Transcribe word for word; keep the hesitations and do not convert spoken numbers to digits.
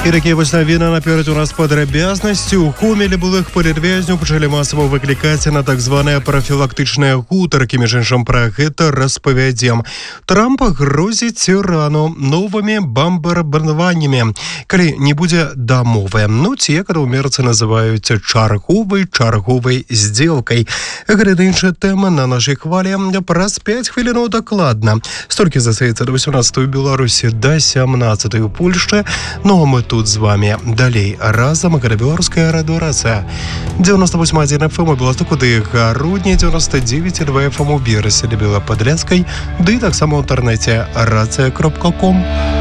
І такі вось навіны наперад у нас падрабязнасці. У Гомелі былых палітвязню пачалі масава выклікаць на так званыя прафілактычныя гутаркі. Між іншым, пра гэта распавядзем. Трампа грозіць Ірану новымі бамбардаваннямі, калі не будзе дамовы. Ну, ці, як у мерцы называюць, чарговай чарговай здзелкай. Гэта іншая тэма на нашай хвалі праз пяць хвілінаў дакладна. Столькі застаецца да васемнаццатай у Беларусі, да сямнаццатай у Польшчы. Ну, а мы тут з вами далей разам. Гэта беларуская радыёрацыя. девяносто восемь один эф эм у Беластоку, ды Гародні, девяносто девять два эф эм у Берасе, Бела Падляцкай, ды таксама ў інтэрнэце рацыя кропка ком.